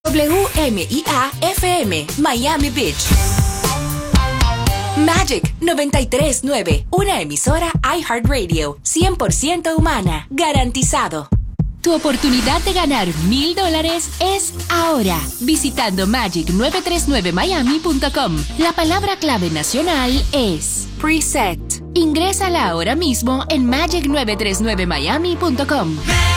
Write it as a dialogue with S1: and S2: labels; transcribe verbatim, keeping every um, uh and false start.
S1: W M I A F M, Miami Beach. Magic noventa y tres punto nueve, una emisora iHeartRadio, cien por ciento humana, garantizado. Tu oportunidad de ganar mil dólares es ahora, visitando magic nueve tres nueve miami punto com. La palabra clave nacional es Preset. Ingrésala ahora mismo en magic nueve tres nueve miami punto com.